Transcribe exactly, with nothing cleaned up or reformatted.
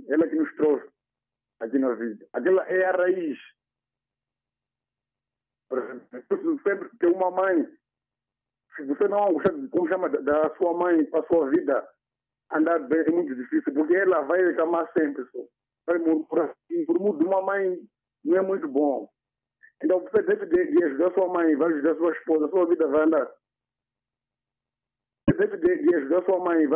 ela que nos trouxe aqui na vida. Aquela é a raiz. Por exemplo, sempre que uma mãe, se você não gosta, como chama, da sua mãe para a sua vida andar bem, é muito difícil, porque ela vai reclamar sempre. Só. Vai murmurar. E por muito de uma mãe não é muito bom. Então você deve de ajudar sua mãe, vai ajudar sua esposa, a sua vida vai andar. Você deve de ajudar sua mãe, vai